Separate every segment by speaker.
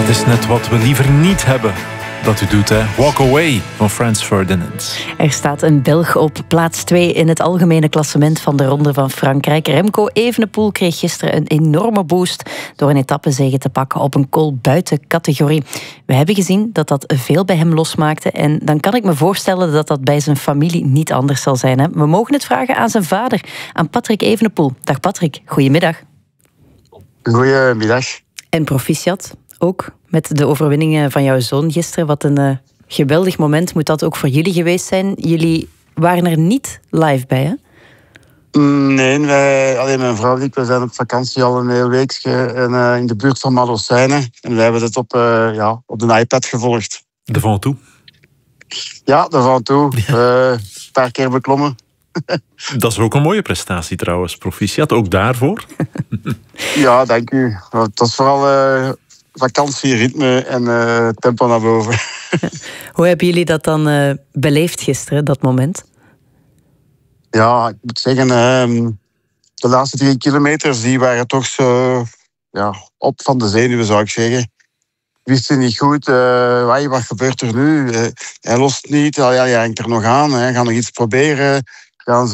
Speaker 1: Het is net wat we liever niet hebben dat u doet, hè? Walk Away van Frans Ferdinand.
Speaker 2: Er staat een Belg op plaats 2 in het algemene klassement van de Ronde van Frankrijk. Remco Evenepoel kreeg gisteren een enorme boost door een etappezege te pakken op een col buiten categorie. We hebben gezien dat dat veel bij hem losmaakte en dan kan ik me voorstellen dat dat bij zijn familie niet anders zal zijn, hè? We mogen het vragen aan zijn vader, aan Patrick Evenepoel. Dag Patrick, goedemiddag.
Speaker 3: Goedemiddag.
Speaker 2: En proficiat ook met de overwinningen van jouw zoon gisteren. Wat een geweldig moment moet dat ook voor jullie geweest zijn. Jullie waren er niet live bij, hè?
Speaker 3: Nee, alleen mijn vrouw en ik, we zijn op vakantie al een hele week in de buurt van Malocijne. En wij hebben het op de iPad gevolgd.
Speaker 1: De Ventoux?
Speaker 3: Ja, de Ventoux. Een paar keer beklommen.
Speaker 1: Dat is ook een mooie prestatie trouwens. Proficiat, ook daarvoor.
Speaker 3: Ja, dank u. Het was vooral vakantie, ritme en tempo naar boven.
Speaker 2: Hoe hebben jullie dat dan beleefd gisteren, dat moment?
Speaker 3: Ja, ik moet zeggen, de laatste 3 kilometers die waren toch zo op van de zenuwen, zou ik zeggen. Wisten niet goed, wat gebeurt er nu? Hij lost niet, hij hangt er nog aan, hij gaat nog iets proberen. Gaan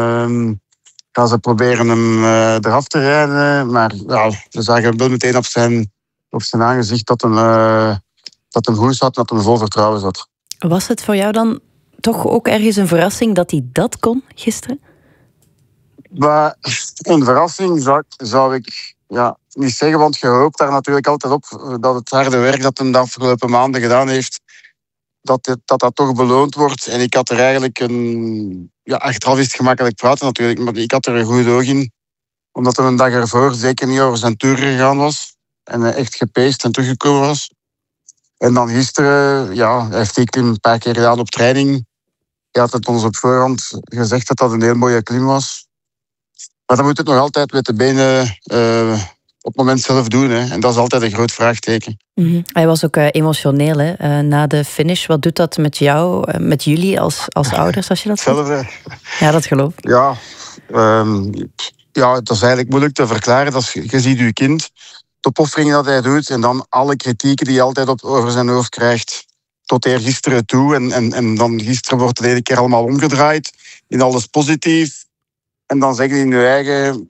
Speaker 3: ze proberen hem eraf te rijden. Maar ja, we zagen wel meteen op zijn aangezicht dat hem goed zat, dat hem vol vertrouwen zat.
Speaker 2: Was het voor jou dan toch ook ergens een verrassing dat hij dat kon gisteren?
Speaker 3: Maar een verrassing zou ik niet zeggen, want je hoopt daar natuurlijk altijd op dat het harde werk dat hij de afgelopen maanden gedaan heeft, dat toch beloond wordt. En ik had er eigenlijk achteraf is het gemakkelijk praten natuurlijk, maar ik had er een goed oog in. Omdat hij een dag ervoor zeker niet over zijn tour gegaan was. En echt gepaced en teruggekomen was. En dan gisteren, hij heeft ik een paar keer gedaan op training. Hij had het ons op voorhand gezegd dat dat een heel mooie klim was. Maar dan moet het nog altijd met de benen op het moment zelf doen. Hè. En dat is altijd een groot vraagteken.
Speaker 2: Mm-hmm. Hij was ook emotioneel, hè? Na de finish. Wat doet dat met jou, met jullie als ouders, als je dat ziet?
Speaker 3: Hetzelfde.
Speaker 2: Ja, dat geloof ik.
Speaker 3: Ja, het is eigenlijk moeilijk te verklaren. Je ziet je kind, de opofferingen dat hij doet en dan alle kritieken die hij altijd over zijn hoofd krijgt. Tot eergisteren toe. En dan gisteren wordt het ene keer allemaal omgedraaid. In alles positief. En dan zeggen die in je eigen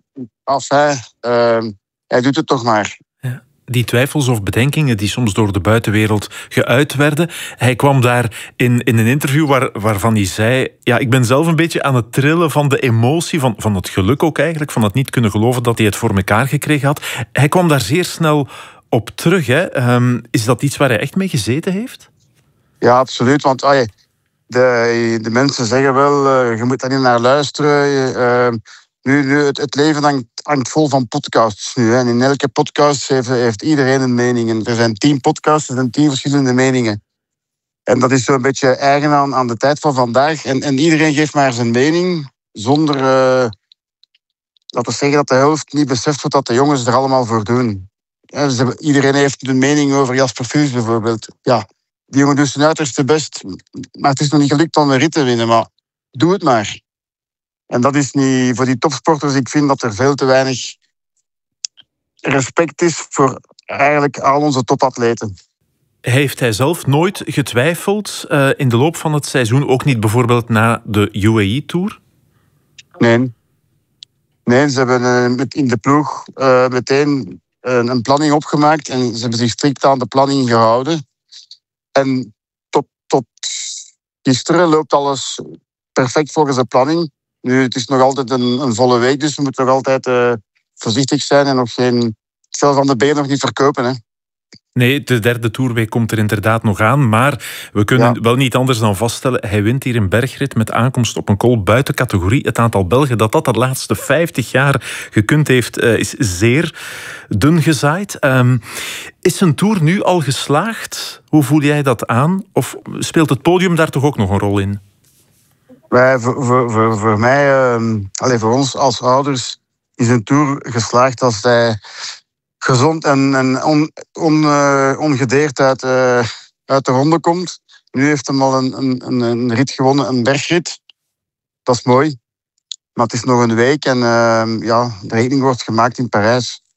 Speaker 3: hij doet het toch maar.
Speaker 1: Ja. Die twijfels of bedenkingen die soms door de buitenwereld geuit werden. Hij kwam daar in een interview waarvan hij zei, ik ben zelf een beetje aan het trillen van de emotie, van het geluk ook eigenlijk, van het niet kunnen geloven dat hij het voor elkaar gekregen had. Hij kwam daar zeer snel op terug. Hè? Is dat iets waar hij echt mee gezeten heeft?
Speaker 3: Ja, absoluut. Want de mensen zeggen wel, je moet daar niet naar luisteren. Nu, het leven hangt vol van podcasts nu. Hè. En in elke podcast heeft iedereen een mening. En er zijn 10 podcasts, er zijn 10 verschillende meningen. En dat is zo'n beetje eigen aan de tijd van vandaag. En iedereen geeft maar zijn mening, zonder laten we zeggen dat de helft niet beseft wat de jongens er allemaal voor doen. Ja, iedereen heeft een mening over Jasper Philips bijvoorbeeld. Ja, die jongen doet zijn uiterste best, maar het is nog niet gelukt om een rit te winnen. Maar doe het maar. En dat is niet voor die topsporters. Ik vind dat er veel te weinig respect is voor eigenlijk al onze topatleten.
Speaker 1: Heeft hij zelf nooit getwijfeld in de loop van het seizoen? Ook niet bijvoorbeeld na de UAE-tour?
Speaker 3: Nee, ze hebben in de ploeg meteen een planning opgemaakt. En ze hebben zich strikt aan de planning gehouden. En tot gisteren loopt alles perfect volgens de planning. Nu, het is nog altijd een volle week, dus we moeten nog altijd voorzichtig zijn en nog geen veel van de benen nog niet verkopen. Hè.
Speaker 1: Nee, de 3e toerweek komt er inderdaad nog aan, maar we kunnen wel niet anders dan vaststellen, hij wint hier een bergrit met aankomst op een col buiten categorie. Het aantal Belgen dat de laatste 50 jaar gekund heeft, is zeer dun gezaaid. Is zijn tour nu al geslaagd? Hoe voel jij dat aan? Of speelt het podium daar toch ook nog een rol in?
Speaker 3: Voor mij, voor ons als ouders, is een tour geslaagd als hij gezond en ongedeerd uit de ronde komt. Nu heeft hij al een rit gewonnen, een bergrit. Dat is mooi. Maar het is nog een week en de rekening wordt gemaakt in Parijs.